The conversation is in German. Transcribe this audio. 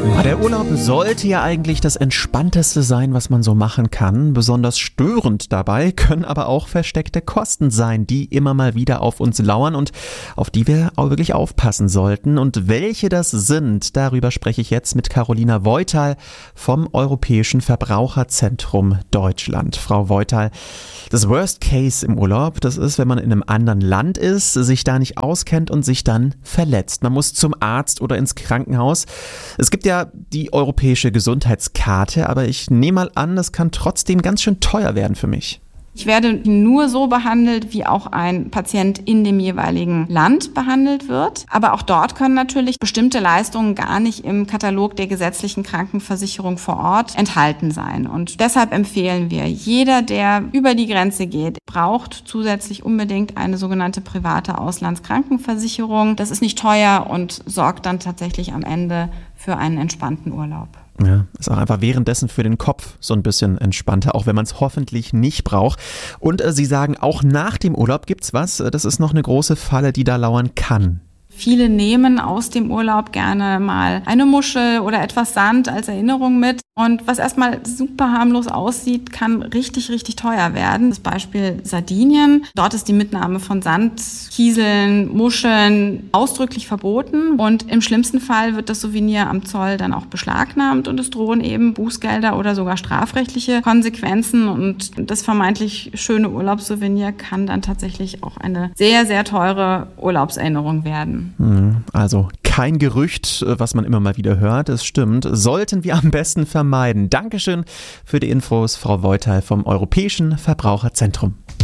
Der Urlaub sollte ja eigentlich das Entspannteste sein, was man so machen kann. Besonders störend dabei können aber auch versteckte Kosten sein, die immer mal wieder auf uns lauern und auf die wir auch wirklich aufpassen sollten. Und welche das sind, darüber spreche ich jetzt mit Carolina Voital vom Europäischen Verbraucherzentrum Deutschland. Frau Voital, das Worst Case im Urlaub, das ist, wenn man in einem anderen Land ist, sich da nicht auskennt und sich dann verletzt. Man muss zum Arzt oder ins Krankenhaus. Es gibt ja die europäische Gesundheitskarte, aber ich nehme mal an, das kann trotzdem ganz schön teuer werden für mich. Ich werde nur so behandelt, wie auch ein Patient in dem jeweiligen Land behandelt wird. Aber auch dort können natürlich bestimmte Leistungen gar nicht im Katalog der gesetzlichen Krankenversicherung vor Ort enthalten sein. Und deshalb empfehlen wir, jeder, der über die Grenze geht, braucht zusätzlich unbedingt eine sogenannte private Auslandskrankenversicherung. Das ist nicht teuer und sorgt dann tatsächlich am Ende für einen entspannten Urlaub. Ja, ist auch einfach währenddessen für den Kopf so ein bisschen entspannter, auch wenn man es hoffentlich nicht braucht. Und Sie sagen, auch nach dem Urlaub gibt's was. Das ist noch eine große Falle, die da lauern kann. Viele nehmen aus dem Urlaub gerne mal eine Muschel oder etwas Sand als Erinnerung mit. Und was erstmal super harmlos aussieht, kann richtig, richtig teuer werden. Das Beispiel Sardinien. Dort ist die Mitnahme von Sand, Kieseln, Muscheln ausdrücklich verboten. Und im schlimmsten Fall wird das Souvenir am Zoll dann auch beschlagnahmt und es drohen eben Bußgelder oder sogar strafrechtliche Konsequenzen. Und das vermeintlich schöne Urlaubssouvenir kann dann tatsächlich auch eine sehr, sehr teure Urlaubserinnerung werden. Also kein Gerücht, was man immer mal wieder hört, es stimmt, sollten wir am besten vermeiden. Dankeschön für die Infos, Frau Voital vom Europäischen Verbraucherzentrum.